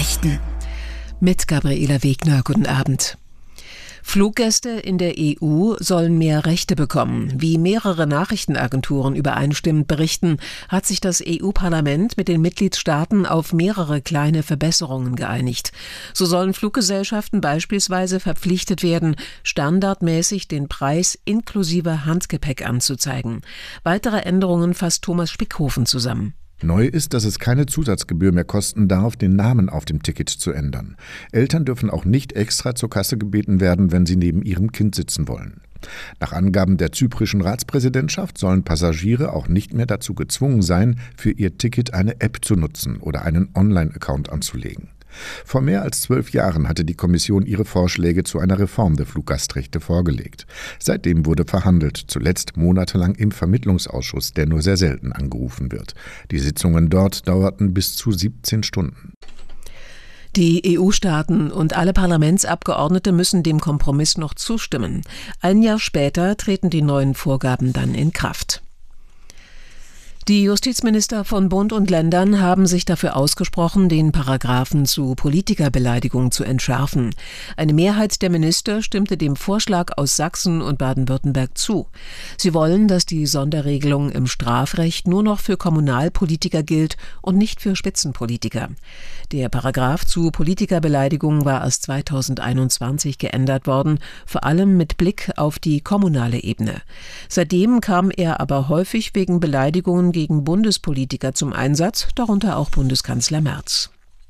Nachrichten. Mit Gabriela Wegner, guten Abend. Fluggäste in der EU sollen mehr Rechte bekommen. Wie mehrere Nachrichtenagenturen übereinstimmend berichten, hat sich das EU-Parlament mit den Mitgliedstaaten auf mehrere kleine Verbesserungen geeinigt. So sollen Fluggesellschaften beispielsweise verpflichtet werden, standardmäßig den Preis inklusive Handgepäck anzuzeigen. Weitere Änderungen fasst Thomas Spickhofen zusammen. Neu ist, dass es keine Zusatzgebühr mehr kosten darf, den Namen auf dem Ticket zu ändern. Eltern dürfen auch nicht extra zur Kasse gebeten werden, wenn sie neben ihrem Kind sitzen wollen. Nach Angaben der zyprischen Ratspräsidentschaft sollen Passagiere auch nicht mehr dazu gezwungen sein, für ihr Ticket eine App zu nutzen oder einen Online-Account anzulegen. Vor mehr als 12 Jahren hatte die Kommission ihre Vorschläge zu einer Reform der Fluggastrechte vorgelegt. Seitdem wurde verhandelt, zuletzt monatelang im Vermittlungsausschuss, der nur sehr selten angerufen wird. Die Sitzungen dort dauerten bis zu 17 Stunden. Die EU-Staaten und alle Parlamentsabgeordnete müssen dem Kompromiss noch zustimmen. Ein Jahr später treten die neuen Vorgaben dann in Kraft. Die Justizminister von Bund und Ländern haben sich dafür ausgesprochen, den Paragraphen zu Politikerbeleidigung zu entschärfen. Eine Mehrheit der Minister stimmte dem Vorschlag aus Sachsen und Baden-Württemberg zu. Sie wollen, dass die Sonderregelung im Strafrecht nur noch für Kommunalpolitiker gilt und nicht für Spitzenpolitiker. Der Paragraph zu Politikerbeleidigung war erst 2021 geändert worden, vor allem mit Blick auf die kommunale Ebene. Seitdem kam er aber häufig wegen Beleidigungen gegen Bundespolitiker zum Einsatz, darunter auch Bundeskanzler Merz.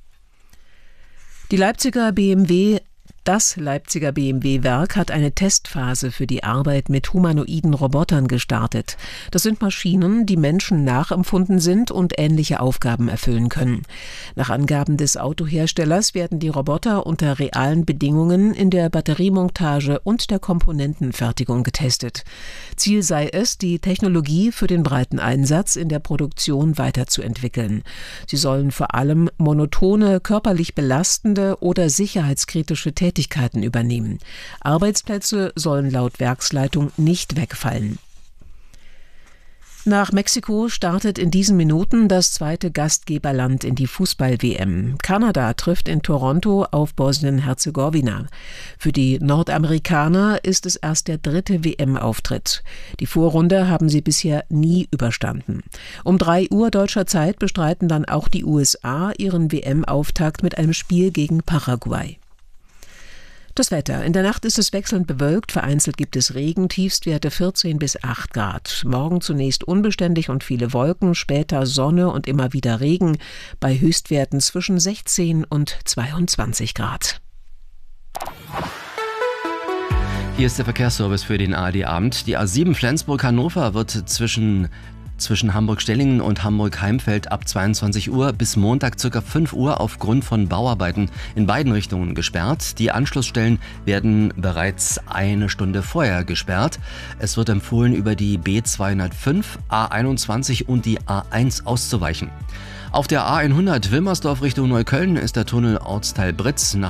Das Leipziger BMW-Werk hat eine Testphase für die Arbeit mit humanoiden Robotern gestartet. Das sind Maschinen, die Menschen nachempfunden sind und ähnliche Aufgaben erfüllen können. Nach Angaben des Autoherstellers werden die Roboter unter realen Bedingungen in der Batteriemontage und der Komponentenfertigung getestet. Ziel sei es, die Technologie für den breiten Einsatz in der Produktion weiterzuentwickeln. Sie sollen vor allem monotone, körperlich belastende oder sicherheitskritische Tätigkeiten übernehmen. Arbeitsplätze sollen laut Werksleitung nicht wegfallen. Nach Mexiko startet in diesen Minuten das zweite Gastgeberland in die Fußball-WM. Kanada trifft in Toronto auf Bosnien-Herzegowina. Für die Nordamerikaner ist es erst der 3. WM-Auftritt. Die Vorrunde haben sie bisher nie überstanden. Um 3 Uhr deutscher Zeit bestreiten dann auch die USA ihren WM-Auftakt mit einem Spiel gegen Paraguay. Das Wetter. In der Nacht ist es wechselnd bewölkt, vereinzelt gibt es Regen, Tiefstwerte 14 bis 8 Grad. Morgen zunächst unbeständig und viele Wolken, später Sonne und immer wieder Regen, bei Höchstwerten zwischen 16 und 22 Grad. Hier ist der Verkehrsservice für den ARD-Abend. Die A7 Flensburg-Hannover wird zwischen Hamburg-Stellingen und Hamburg-Heimfeld ab 22 Uhr bis Montag ca. 5 Uhr aufgrund von Bauarbeiten in beiden Richtungen gesperrt. Die Anschlussstellen werden bereits eine Stunde vorher gesperrt. Es wird empfohlen, über die B205, A21 und die A1 auszuweichen. Auf der A100 Wilmersdorf Richtung Neukölln ist der Tunnel Ortsteil Britz nach